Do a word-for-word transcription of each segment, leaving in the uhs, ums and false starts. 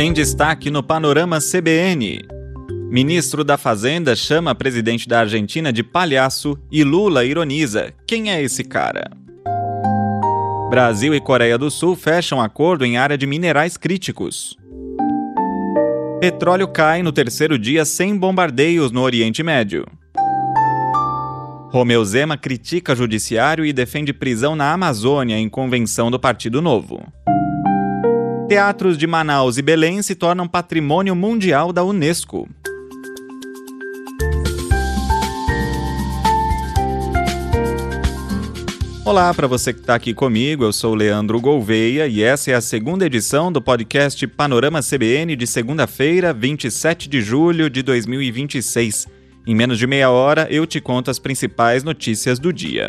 Em destaque no Panorama C B N. Ministro da Fazenda chama presidente da Argentina de palhaço e Lula ironiza. Quem é esse cara? Brasil e Coreia do Sul fecham acordo em área de minerais críticos. Petróleo cai no terceiro dia sem bombardeios no Oriente Médio. Romeu Zema critica judiciário e defende prisão na Amazônia em convenção do Partido Novo. Teatros de Manaus e Belém se tornam patrimônio mundial da Unesco. Olá, para você que está aqui comigo, eu sou o Leandro Gouveia e essa é a segunda edição do podcast Panorama C B N de segunda-feira, vinte e sete de julho de dois mil e vinte e seis. Em menos de meia hora eu te conto as principais notícias do dia.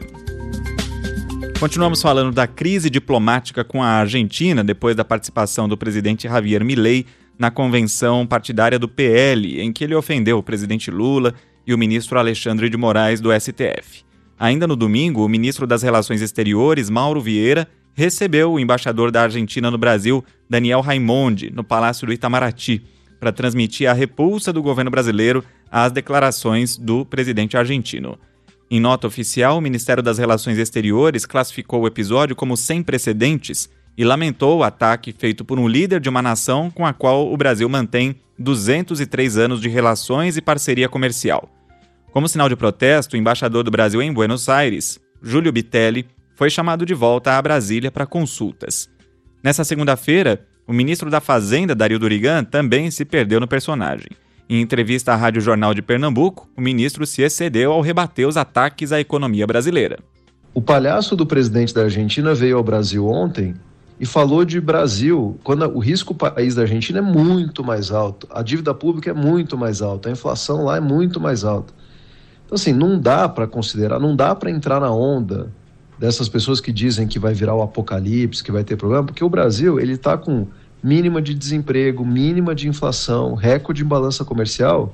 Continuamos falando da crise diplomática com a Argentina depois da participação do presidente Javier Milei na convenção partidária do P L, em que ele ofendeu o presidente Lula e o ministro Alexandre de Moraes do S T F. Ainda no domingo, o ministro das Relações Exteriores, Mauro Vieira, recebeu o embaixador da Argentina no Brasil, Daniel Raimondi, no Palácio do Itamaraty, para transmitir a repulsa do governo brasileiro às declarações do presidente argentino. Em nota oficial, o Ministério das Relações Exteriores classificou o episódio como sem precedentes e lamentou o ataque feito por um líder de uma nação com a qual o Brasil mantém duzentos e três anos de relações e parceria comercial. Como sinal de protesto, o embaixador do Brasil em Buenos Aires, Júlio Bitelli, foi chamado de volta a Brasília para consultas. Nessa segunda-feira, o ministro da Fazenda, Dario Durigan, também se perdeu no personagem. Em entrevista à Rádio Jornal de Pernambuco, o ministro se excedeu ao rebater os ataques à economia brasileira. O palhaço do presidente da Argentina veio ao Brasil ontem e falou de Brasil, quando o risco país da Argentina é muito mais alto, a dívida pública é muito mais alta, a inflação lá é muito mais alta. Então, assim, não dá para considerar, não dá para entrar na onda dessas pessoas que dizem que vai virar o apocalipse, que vai ter problema, porque o Brasil, ele está com mínima de desemprego, mínima de inflação, recorde em balança comercial.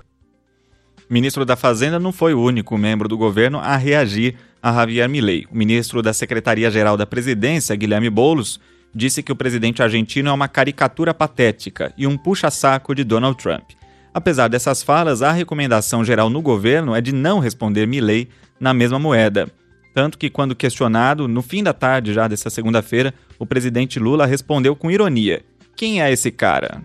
O ministro da Fazenda não foi o único membro do governo a reagir a Javier Milei. O ministro da Secretaria-Geral da Presidência, Guilherme Boulos, disse que o presidente argentino é uma caricatura patética e um puxa-saco de Donald Trump. Apesar dessas falas, a recomendação geral no governo é de não responder Milei na mesma moeda. Tanto que, quando questionado, no fim da tarde já dessa segunda-feira, o presidente Lula respondeu com ironia: quem é esse cara?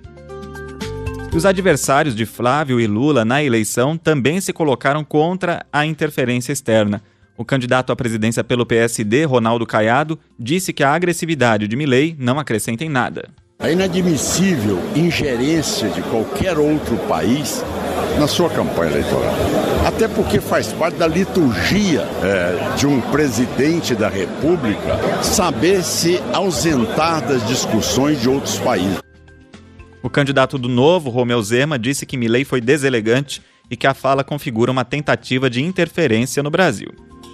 Os adversários de Flávio e Lula na eleição também se colocaram contra a interferência externa. O candidato à presidência pelo P S D, Ronaldo Caiado, disse que a agressividade de Milei não acrescenta em nada. É inadmissível ingerência de qualquer outro país na sua campanha eleitoral. Até porque faz parte da liturgia é, de um presidente da República saber se ausentar das discussões de outros países. O candidato do Novo, Romeu Zema, disse que Milei foi deselegante e que a fala configura uma tentativa de interferência no Brasil.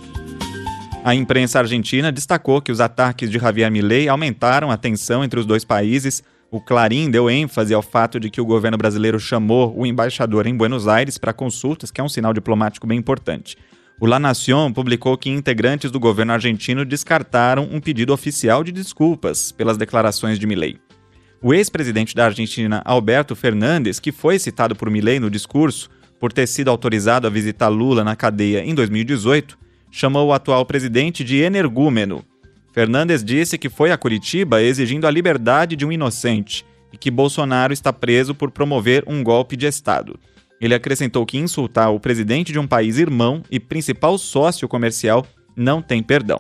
A imprensa argentina destacou que os ataques de Javier Milei aumentaram a tensão entre os dois países. O Clarín deu ênfase ao fato de que o governo brasileiro chamou o embaixador em Buenos Aires para consultas, que é um sinal diplomático bem importante. O La Nación publicou que integrantes do governo argentino descartaram um pedido oficial de desculpas pelas declarações de Milei. O ex-presidente da Argentina, Alberto Fernandes, que foi citado por Milei no discurso por ter sido autorizado a visitar Lula na cadeia em dois mil e dezoito, chamou o atual presidente de energúmeno. Fernandes disse que foi a Curitiba exigindo a liberdade de um inocente e que Bolsonaro está preso por promover um golpe de Estado. Ele acrescentou que insultar o presidente de um país irmão e principal sócio comercial não tem perdão.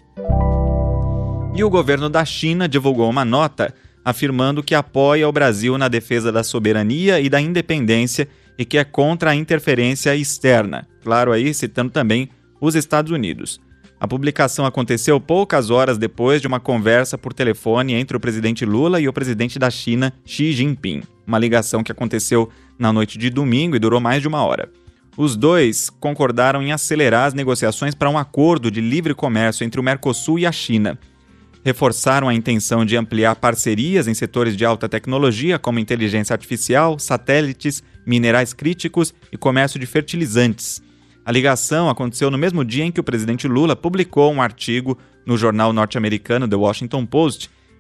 E o governo da China divulgou uma nota afirmando que apoia o Brasil na defesa da soberania e da independência e que é contra a interferência externa. Claro, aí citando também os Estados Unidos. A publicação aconteceu poucas horas depois de uma conversa por telefone entre o presidente Lula e o presidente da China, Xi Jinping. Uma ligação que aconteceu na noite de domingo e durou mais de uma hora. Os dois concordaram em acelerar as negociações para um acordo de livre comércio entre o Mercosul e a China. Reforçaram a intenção de ampliar parcerias em setores de alta tecnologia, como inteligência artificial, satélites, minerais críticos e comércio de fertilizantes. A ligação aconteceu no mesmo dia em que o presidente Lula publicou um artigo no jornal norte-americano The Washington Post,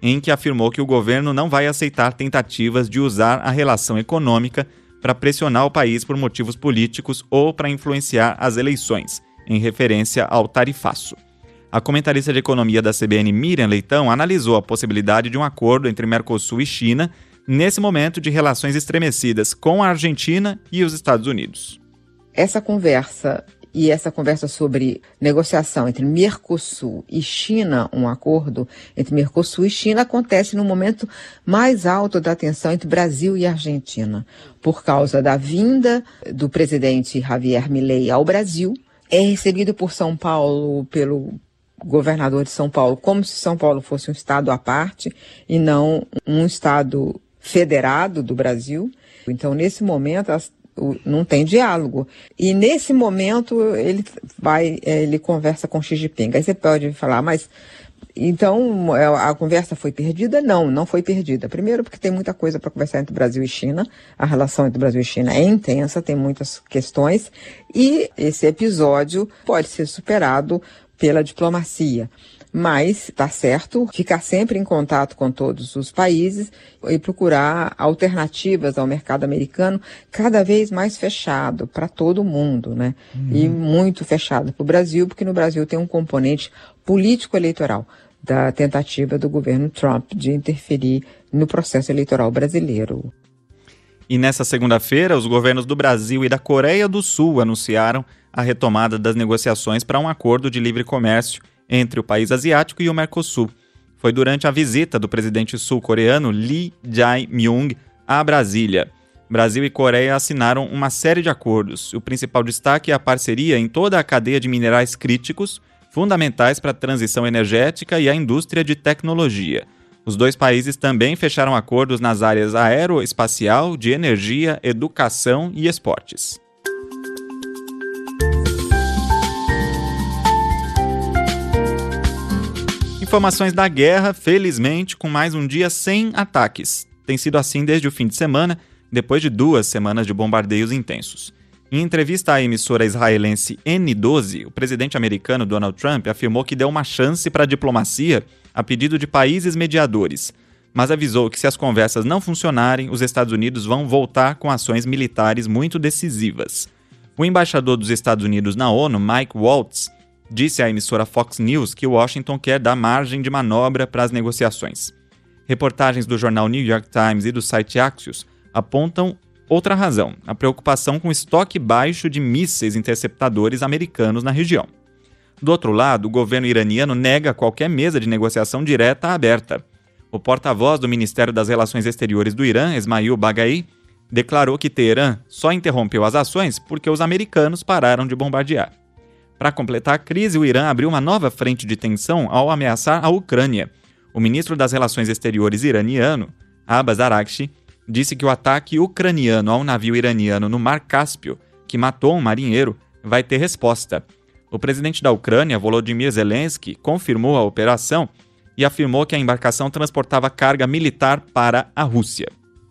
em que afirmou que o governo não vai aceitar tentativas de usar a relação econômica para pressionar o país por motivos políticos ou para influenciar as eleições, em referência ao tarifaço. A comentarista de economia da C B N, Miriam Leitão, analisou a possibilidade de um acordo entre Mercosul e China nesse momento de relações estremecidas com a Argentina e os Estados Unidos. Essa conversa e essa conversa sobre negociação entre Mercosul e China, um acordo entre Mercosul e China, acontece no momento mais alto da tensão entre Brasil e Argentina, por causa da vinda do presidente Javier Milei ao Brasil. É recebido por São Paulo, pelo governador de São Paulo, como se São Paulo fosse um estado à parte e não um estado federado do Brasil. Então, nesse momento, as, o, não tem diálogo. E nesse momento, ele vai, ele conversa com Xi Jinping. Aí você pode falar, mas então a conversa foi perdida? Não, não foi perdida. Primeiro porque tem muita coisa para conversar entre Brasil e China. A relação entre Brasil e China é intensa, tem muitas questões. E esse episódio pode ser superado pela diplomacia. Mas está certo ficar sempre em contato com todos os países e procurar alternativas ao mercado americano cada vez mais fechado para todo mundo, né? Uhum. E muito fechado para o Brasil, porque no Brasil tem um componente político-eleitoral da tentativa do governo Trump de interferir no processo eleitoral brasileiro. E nessa segunda-feira, os governos do Brasil e da Coreia do Sul anunciaram a retomada das negociações para um acordo de livre comércio entre o país asiático e o Mercosul. Foi durante a visita do presidente sul-coreano Lee Jae-myung a Brasília. Brasil e Coreia assinaram uma série de acordos. O principal destaque é a parceria em toda a cadeia de minerais críticos, fundamentais para a transição energética e a indústria de tecnologia. Os dois países também fecharam acordos nas áreas aeroespacial, de energia, educação e esportes. Informações da guerra, felizmente, com mais um dia sem ataques. Tem sido assim desde o fim de semana, depois de duas semanas de bombardeios intensos. Em entrevista à emissora israelense N doze, o presidente americano Donald Trump afirmou que deu uma chance para a diplomacia a pedido de países mediadores, mas avisou que se as conversas não funcionarem, os Estados Unidos vão voltar com ações militares muito decisivas. O embaixador dos Estados Unidos na ONU, Mike Waltz, disse à emissora Fox News que Washington quer dar margem de manobra para as negociações. Reportagens do jornal New York Times e do site Axios apontam outra razão, a preocupação com o estoque baixo de mísseis interceptadores americanos na região. Do outro lado, o governo iraniano nega qualquer mesa de negociação direta aberta. O porta-voz do Ministério das Relações Exteriores do Irã, Esmail Baghai, declarou que Teherã só interrompeu as ações porque os americanos pararam de bombardear. Para completar a crise, o Irã abriu uma nova frente de tensão ao ameaçar a Ucrânia. O ministro das Relações Exteriores iraniano, Abbas Araghchi, disse que o ataque ucraniano ao navio iraniano no Mar Cáspio, que matou um marinheiro, vai ter resposta. O presidente da Ucrânia, Volodymyr Zelensky, confirmou a operação e afirmou que a embarcação transportava carga militar para a Rússia.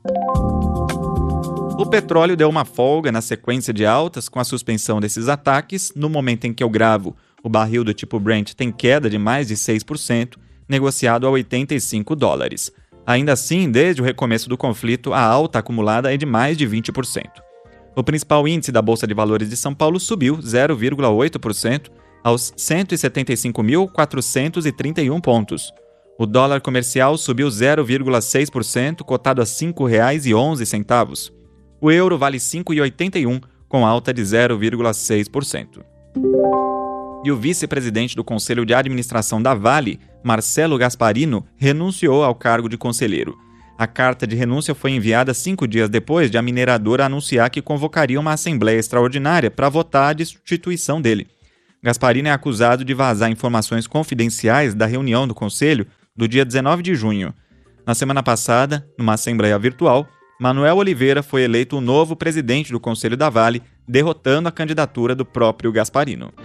O petróleo deu uma folga na sequência de altas com a suspensão desses ataques. No momento em que eu gravo, o barril do tipo Brent tem queda de mais de seis por cento, negociado a oitenta e cinco dólares. Ainda assim, desde o recomeço do conflito, a alta acumulada é de mais de vinte por cento. O principal índice da Bolsa de Valores de São Paulo subiu zero vírgula oito por cento aos cento e setenta e cinco mil, quatrocentos e trinta e um pontos. O dólar comercial subiu zero vírgula seis por cento, cotado a cinco reais e onze centavos. O euro vale cinco reais e oitenta e um centavos, com alta de zero vírgula seis por cento. E o vice-presidente do Conselho de Administração da Vale, Marcelo Gasparino, renunciou ao cargo de conselheiro. A carta de renúncia foi enviada cinco dias depois de a mineradora anunciar que convocaria uma assembleia extraordinária para votar a destituição dele. Gasparino é acusado de vazar informações confidenciais da reunião do Conselho do dia dezenove de junho. Na semana passada, numa assembleia virtual, Manuel Oliveira foi eleito o novo presidente do Conselho da Vale, derrotando a candidatura do próprio Gasparino.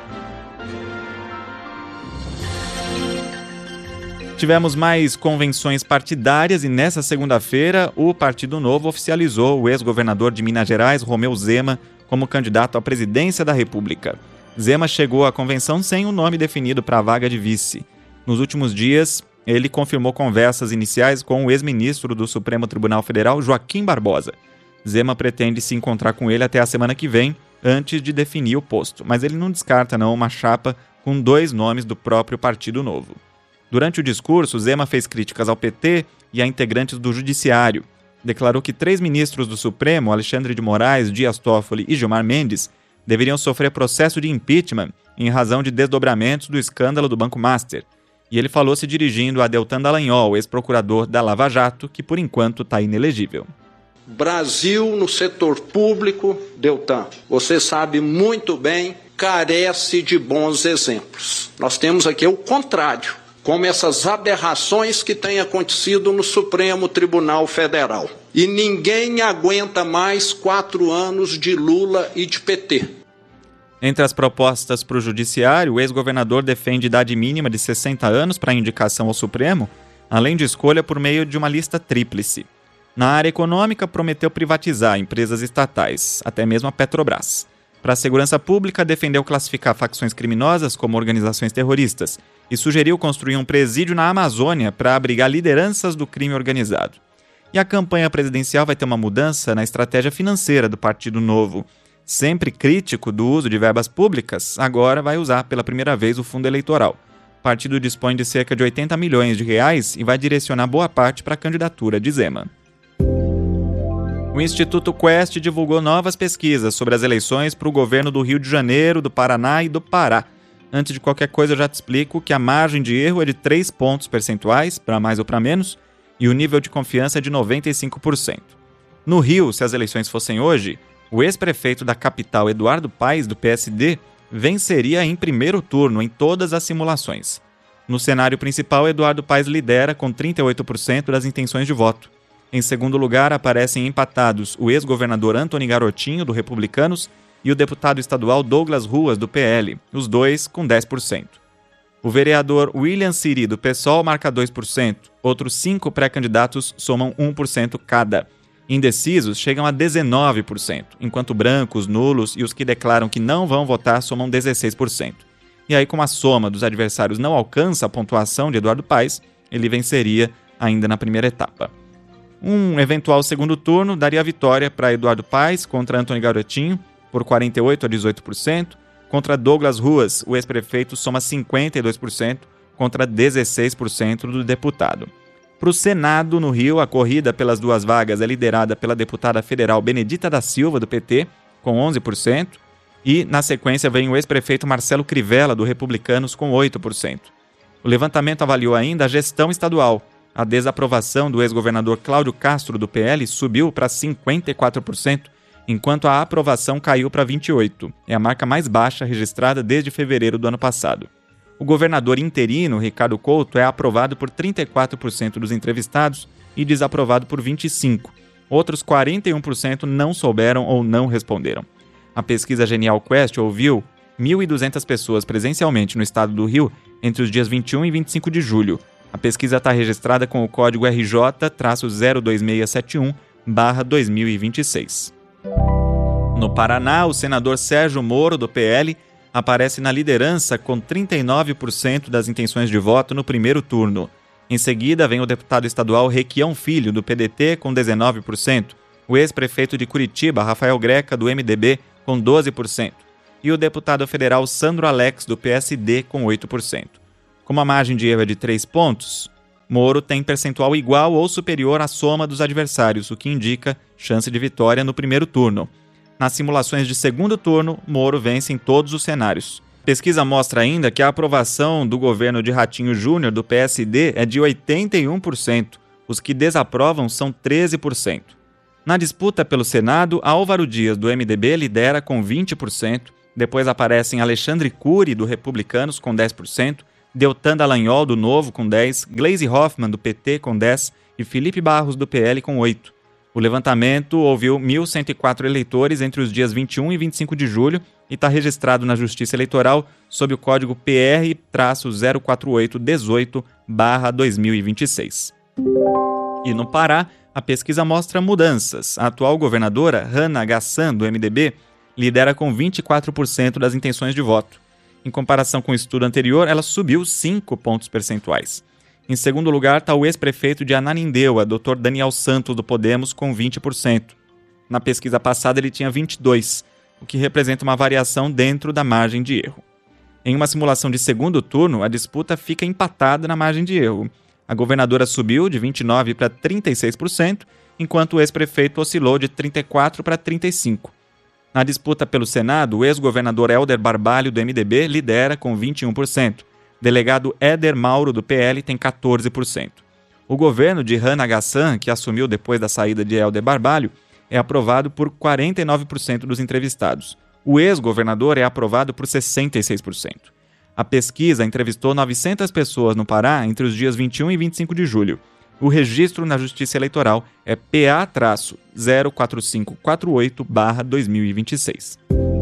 Tivemos mais convenções partidárias e nessa segunda-feira o Partido Novo oficializou o ex-governador de Minas Gerais, Romeu Zema, como candidato à presidência da República. Zema chegou à convenção sem um nome definido para a vaga de vice. Nos últimos dias, ele confirmou conversas iniciais com o ex-ministro do Supremo Tribunal Federal, Joaquim Barbosa. Zema pretende se encontrar com ele até a semana que vem, antes de definir o posto, mas ele não descarta não uma chapa com dois nomes do próprio Partido Novo. Durante o discurso, Zema fez críticas ao P T e a integrantes do Judiciário. Declarou que três ministros do Supremo, Alexandre de Moraes, Dias Toffoli e Gilmar Mendes, deveriam sofrer processo de impeachment em razão de desdobramentos do escândalo do Banco Master. E ele falou se dirigindo a Deltan Dallagnol, ex-procurador da Lava Jato, que por enquanto está inelegível. Brasil no setor público, Deltan, você sabe muito bem, carece de bons exemplos. Nós temos aqui o contrário, como essas aberrações que têm acontecido no Supremo Tribunal Federal. E ninguém aguenta mais quatro anos de Lula e de P T. Entre as propostas para o Judiciário, o ex-governador defende idade mínima de sessenta anos para indicação ao Supremo, além de escolha por meio de uma lista tríplice. Na área econômica, prometeu privatizar empresas estatais, até mesmo a Petrobras. Para a segurança pública, defendeu classificar facções criminosas como organizações terroristas e sugeriu construir um presídio na Amazônia para abrigar lideranças do crime organizado. E a campanha presidencial vai ter uma mudança na estratégia financeira do Partido Novo. Sempre crítico do uso de verbas públicas, agora vai usar pela primeira vez o fundo eleitoral. O partido dispõe de cerca de oitenta milhões de reais e vai direcionar boa parte para a candidatura de Zema. O Instituto Quest divulgou novas pesquisas sobre as eleições para o governo do Rio de Janeiro, do Paraná e do Pará. Antes de qualquer coisa, eu já te explico que a margem de erro é de três pontos percentuais, para mais ou para menos, e o nível de confiança é de noventa e cinco por cento. No Rio, se as eleições fossem hoje, o ex-prefeito da capital, Eduardo Paes, do P S D, venceria em primeiro turno em todas as simulações. No cenário principal, Eduardo Paes lidera com trinta e oito por cento das intenções de voto. Em segundo lugar, aparecem empatados o ex-governador Antony Garotinho, do Republicanos, e o deputado estadual Douglas Ruas, do P L, os dois com dez por cento. O vereador William Siri, do PSOL, marca dois por cento. Outros cinco pré-candidatos somam um por cento cada. Indecisos chegam a dezenove por cento, enquanto brancos, nulos e os que declaram que não vão votar somam dezesseis por cento. E aí, como a soma dos adversários não alcança a pontuação de Eduardo Paes, ele venceria ainda na primeira etapa. Um eventual segundo turno daria a vitória para Eduardo Paes contra Antony Garotinho, por quarenta e oito por cento a dezoito por cento. Contra Douglas Ruas, o ex-prefeito soma cinquenta e dois por cento contra dezesseis por cento do deputado. Para o Senado, no Rio, a corrida pelas duas vagas é liderada pela deputada federal Benedita da Silva, do P T, com onze por cento, e, na sequência, vem o ex-prefeito Marcelo Crivella, do Republicanos, com oito por cento. O levantamento avaliou ainda a gestão estadual. A desaprovação do ex-governador Cláudio Castro, do P L, subiu para cinquenta e quatro por cento, enquanto a aprovação caiu para vinte e oito por cento. É a marca mais baixa registrada desde fevereiro do ano passado. O governador interino, Ricardo Couto, é aprovado por trinta e quatro por cento dos entrevistados e desaprovado por vinte e cinco por cento. Outros quarenta e um por cento não souberam ou não responderam. A pesquisa Genial Quest ouviu mil e duzentas pessoas presencialmente no estado do Rio entre os dias vinte e um e vinte e cinco de julho. A pesquisa está registrada com o código R J zero dois seis sete um barra dois mil e vinte e seis. No Paraná, o senador Sérgio Moro, do P L, aparece na liderança com trinta e nove por cento das intenções de voto no primeiro turno. Em seguida, vem o deputado estadual Requião Filho, do P D T, com dezenove por cento, o ex-prefeito de Curitiba, Rafael Greca, do M D B, com doze por cento, e o deputado federal Sandro Alex, do P S D, com oito por cento. Como a margem de erro é de três pontos, Moro tem percentual igual ou superior à soma dos adversários, o que indica chance de vitória no primeiro turno. Nas simulações de segundo turno, Moro vence em todos os cenários. A pesquisa mostra ainda que a aprovação do governo de Ratinho Júnior, do P S D, é de oitenta e um por cento. Os que desaprovam são treze por cento. Na disputa pelo Senado, Álvaro Dias, do M D B, lidera com vinte por cento. Depois aparecem Alexandre Cury, do Republicanos, com dez por cento. Deltan Dallagnol, do Novo, com dez por cento. Gleisi Hoffmann, do P T, com dez por cento. E Felipe Barros, do P L, com oito por cento. O levantamento ouviu mil cento e quatro eleitores entre os dias vinte e um e vinte e cinco de julho e está registrado na Justiça Eleitoral sob o código P R zero quatro oito um oito barra dois mil e vinte e seis. E no Pará, a pesquisa mostra mudanças. A atual governadora, Hanna Gassan, do M D B, lidera com vinte e quatro por cento das intenções de voto. Em comparação com o estudo anterior, ela subiu cinco pontos percentuais. Em segundo lugar está o ex-prefeito de Ananindeua, doutor Daniel Santos, do Podemos, com vinte por cento. Na pesquisa passada ele tinha vinte e dois por cento, o que representa uma variação dentro da margem de erro. Em uma simulação de segundo turno, a disputa fica empatada na margem de erro. A governadora subiu de vinte e nove por cento para trinta e seis por cento, enquanto o ex-prefeito oscilou de trinta e quatro por cento para trinta e cinco por cento. Na disputa pelo Senado, o ex-governador Helder Barbalho, do M D B, lidera com vinte e um por cento. Delegado Éder Mauro, do P L, tem quatorze por cento. O governo de Rana Gassan, que assumiu depois da saída de Helder Barbalho, é aprovado por quarenta e nove por cento dos entrevistados. O ex-governador é aprovado por sessenta e seis por cento. A pesquisa entrevistou novecentas pessoas no Pará entre os dias vinte e um e vinte e cinco de julho. O registro na Justiça Eleitoral é P A zero quatro cinco quatro oito barra dois mil e vinte e seis.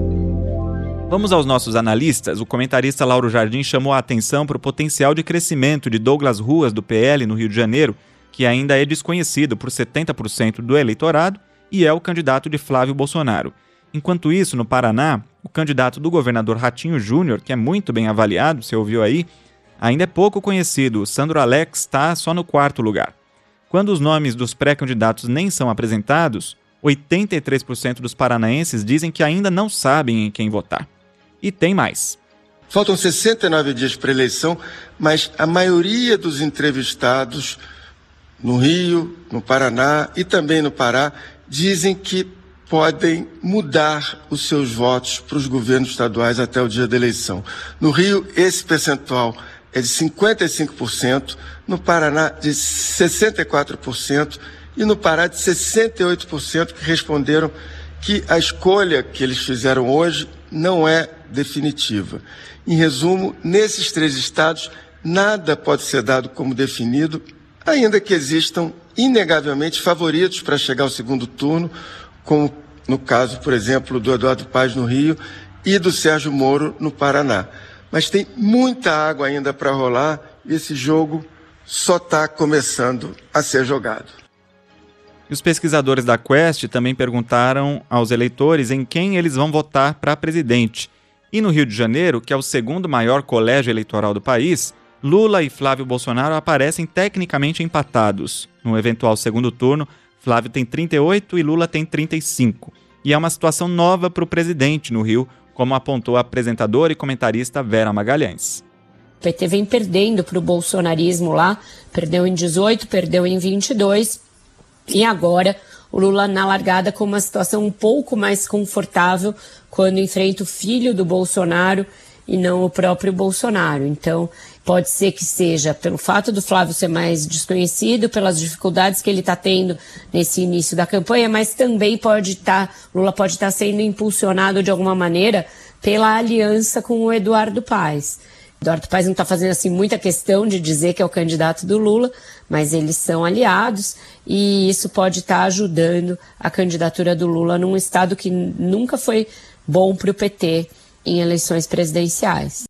Vamos aos nossos analistas. O comentarista Lauro Jardim chamou a atenção para o potencial de crescimento de Douglas Ruas, do P L, no Rio de Janeiro, que ainda é desconhecido por setenta por cento do eleitorado e é o candidato de Flávio Bolsonaro. Enquanto isso, no Paraná, o candidato do governador Ratinho Júnior, que é muito bem avaliado, você ouviu aí, ainda é pouco conhecido. O Sandro Alex está só no quarto lugar. Quando os nomes dos pré-candidatos nem são apresentados, oitenta e três por cento dos paranaenses dizem que ainda não sabem em quem votar. E tem mais. Faltam sessenta e nove dias para a eleição, mas a maioria dos entrevistados no Rio, no Paraná e também no Pará dizem que podem mudar os seus votos para os governos estaduais até o dia da eleição. No Rio, esse percentual é de cinquenta e cinco por cento, no Paraná de sessenta e quatro por cento e no Pará de sessenta e oito por cento que responderam que a escolha que eles fizeram hoje não é definitiva. Em resumo, nesses três estados, nada pode ser dado como definido, ainda que existam inegavelmente favoritos para chegar ao segundo turno, como no caso, por exemplo, do Eduardo Paes no Rio e do Sérgio Moro no Paraná. Mas tem muita água ainda para rolar e esse jogo só está começando a ser jogado. E os pesquisadores da Quest também perguntaram aos eleitores em quem eles vão votar para presidente. E no Rio de Janeiro, que é o segundo maior colégio eleitoral do país, Lula e Flávio Bolsonaro aparecem tecnicamente empatados. No eventual segundo turno, Flávio tem trinta e oito e Lula tem trinta e cinco. E é uma situação nova para o presidente no Rio, como apontou a apresentadora e comentarista Vera Magalhães. O P T vem perdendo para o bolsonarismo lá, perdeu em dezoito, perdeu em vinte e dois, e agora o Lula na largada com uma situação um pouco mais confortável quando enfrenta o filho do Bolsonaro e não o próprio Bolsonaro. Então, pode ser que seja pelo fato do Flávio ser mais desconhecido, pelas dificuldades que ele está tendo nesse início da campanha, mas também pode estar, Lula pode estar sendo impulsionado de alguma maneira pela aliança com o Eduardo Paes. Eduardo Paes não está fazendo assim muita questão de dizer que é o candidato do Lula, mas eles são aliados e isso pode estar ajudando a candidatura do Lula num estado que nunca foi bom para o P T em eleições presidenciais.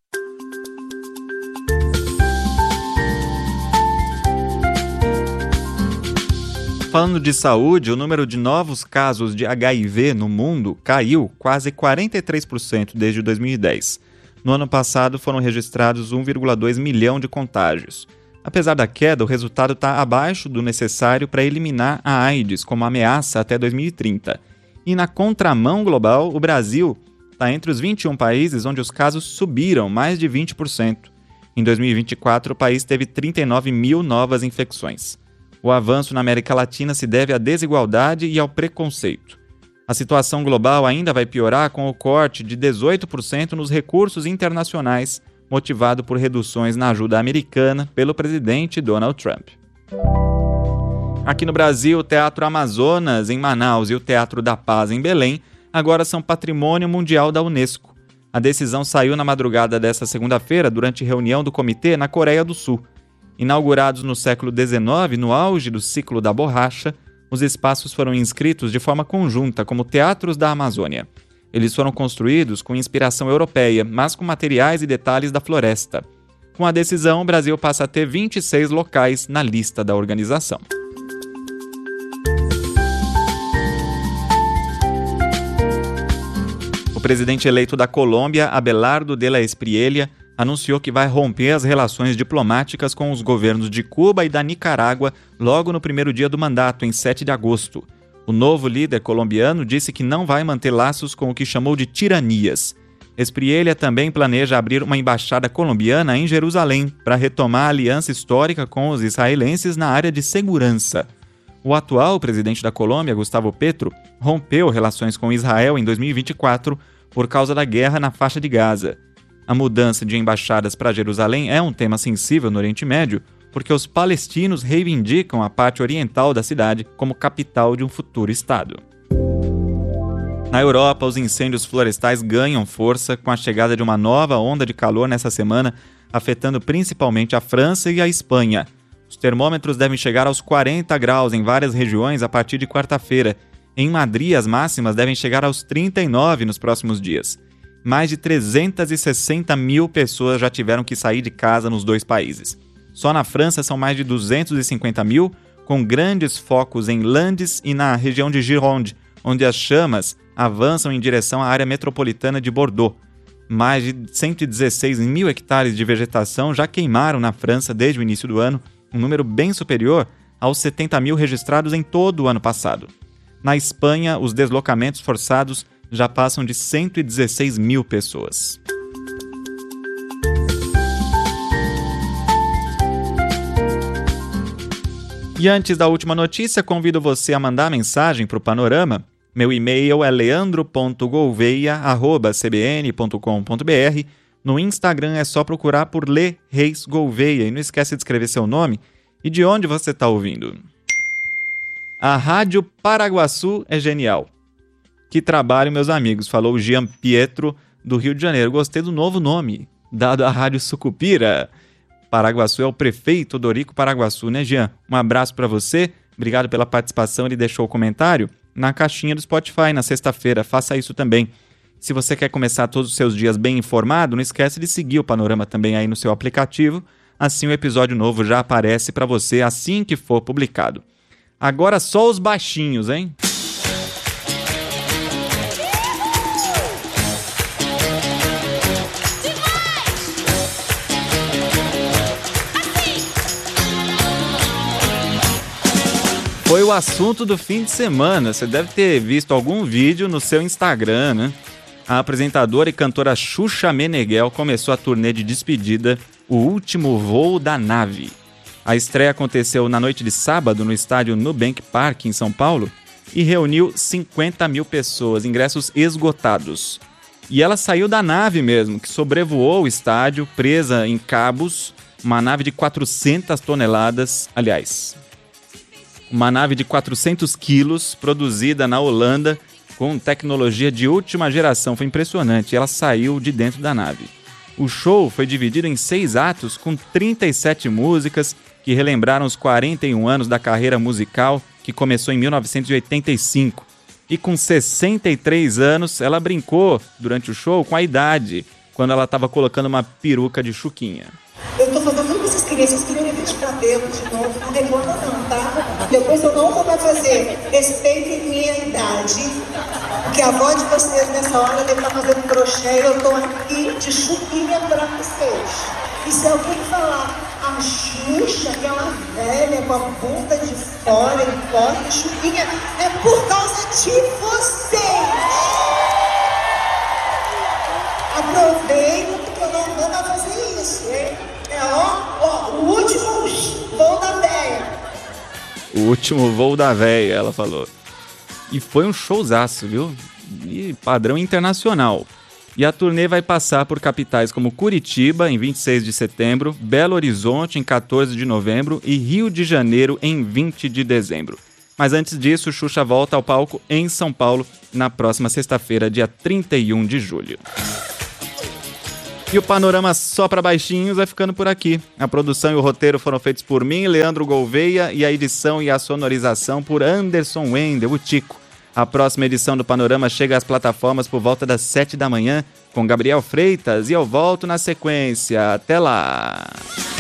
Falando de saúde, o número de novos casos de H I V no mundo caiu quase quarenta e três por cento desde dois mil e dez. No ano passado foram registrados um vírgula dois milhão de contágios. Apesar da queda, o resultado está abaixo do necessário para eliminar a AIDS como ameaça até dois mil e trinta. E na contramão global, o Brasil está entre os vinte e um países onde os casos subiram mais de vinte por cento. Em dois mil e vinte e quatro, o país teve trinta e nove mil novas infecções. O avanço na América Latina se deve à desigualdade e ao preconceito. A situação global ainda vai piorar com o corte de dezoito por cento nos recursos internacionais, motivado por reduções na ajuda americana pelo presidente Donald Trump. Aqui no Brasil, o Teatro Amazonas, em Manaus, e o Teatro da Paz, em Belém, agora são patrimônio mundial da Unesco. A decisão saiu na madrugada desta segunda-feira, durante reunião do comitê na Coreia do Sul. Inaugurados no século dezenove, no auge do ciclo da borracha, os espaços foram inscritos de forma conjunta como Teatros da Amazônia. Eles foram construídos com inspiração europeia, mas com materiais e detalhes da floresta. Com a decisão, o Brasil passa a ter vinte e seis locais na lista da organização. O presidente eleito da Colômbia, Abelardo de la Espriella, anunciou que vai romper as relações diplomáticas com os governos de Cuba e da Nicarágua logo no primeiro dia do mandato, em sete de agosto. O novo líder colombiano disse que não vai manter laços com o que chamou de tiranias. Espriella também planeja abrir uma embaixada colombiana em Jerusalém para retomar a aliança histórica com os israelenses na área de segurança. O atual presidente da Colômbia, Gustavo Petro, rompeu relações com Israel em dois mil e vinte e quatro por causa da guerra na faixa de Gaza. A mudança de embaixadas para Jerusalém é um tema sensível no Oriente Médio, porque os palestinos reivindicam a parte oriental da cidade como capital de um futuro Estado. Na Europa, os incêndios florestais ganham força com a chegada de uma nova onda de calor nessa semana, afetando principalmente a França e a Espanha. Os termômetros devem chegar aos quarenta graus em várias regiões a partir de quarta-feira. Em Madrid, as máximas devem chegar aos trinta e nove nos próximos dias. Mais de trezentas e sessenta mil pessoas já tiveram que sair de casa nos dois países. Só na França são mais de duzentos e cinquenta mil, com grandes focos em Landes e na região de Gironde, onde as chamas avançam em direção à área metropolitana de Bordeaux. Mais de cento e dezesseis mil hectares de vegetação já queimaram na França desde o início do ano, um número bem superior aos setenta mil registrados em todo o ano passado. Na Espanha, os deslocamentos forçados já passam de cento e dezesseis mil pessoas. E antes da última notícia, convido você a mandar mensagem para o Panorama. Meu e-mail é leandro ponto gouveia arroba c b n ponto com ponto b r. No Instagram é só procurar por Lê Reis Gouveia. E não esquece de escrever seu nome e de onde você está ouvindo. A Rádio Paraguaçu é genial. Que trabalho, meus amigos, falou o Jean Pietro, do Rio de Janeiro. Gostei do novo nome, dado à Rádio Sucupira. Paraguaçu é o prefeito Dorico Paraguaçu, né, Jean? Um abraço para você, obrigado pela participação. Ele deixou o comentário na caixinha do Spotify na sexta-feira, faça isso também. Se você quer começar todos os seus dias bem informado, não esquece de seguir o Panorama também aí no seu aplicativo, assim o episódio novo já aparece para você assim que for publicado. Agora só os baixinhos, hein? Foi o assunto do fim de semana. Você deve ter visto algum vídeo no seu Instagram, né? A apresentadora e cantora Xuxa Meneghel começou a turnê de despedida O Último Voo da Nave. A estreia aconteceu na noite de sábado no estádio Nubank Park, em São Paulo, e reuniu cinquenta mil pessoas, ingressos esgotados. E ela saiu da nave mesmo, que sobrevoou o estádio, presa em cabos, uma nave de quatrocentas toneladas, aliás... Uma nave de quatrocentos quilos, produzida na Holanda, com tecnologia de última geração. Foi impressionante, ela saiu de dentro da nave. O show foi dividido em seis atos, com trinta e sete músicas, que relembraram os quarenta e um anos da carreira musical, que começou em mil novecentos e oitenta e cinco. E com sessenta e três anos, ela brincou, durante o show, com a idade, quando ela estava colocando uma peruca de Chuquinha. Eu tô fazendo tudo que vocês queriam, vocês queriam me ver de cabelo de novo, não reclama não, tá? Depois eu não vou mais fazer. Respeitem minha idade, porque a avó de vocês nessa hora deve estar fazendo crochê e eu tô aqui de Chuquinha pra vocês. E se alguém falar, a Xuxa, aquela velha com a bunda de fora e fora de Chuquinha, é por causa de vocês! Aproveita, porque eu não vou mais fazer isso, hein? É, ó, ó, o último voo da véia. O último voo da véia, ela falou. E foi um showzaço, viu? E padrão internacional. E a turnê vai passar por capitais como Curitiba, em vinte e seis de setembro, Belo Horizonte, em quatorze de novembro e Rio de Janeiro, em vinte de dezembro. Mas antes disso, Xuxa volta ao palco em São Paulo, na próxima sexta-feira, dia trinta e um de julho. E o Panorama Só para Baixinhos vai ficando por aqui. A produção e o roteiro foram feitos por mim, Leandro Gouveia, e a edição e a sonorização por Anderson Wendel, o Tico. A próxima edição do Panorama chega às plataformas por volta das sete da manhã, com Gabriel Freitas, e eu volto na sequência. Até lá!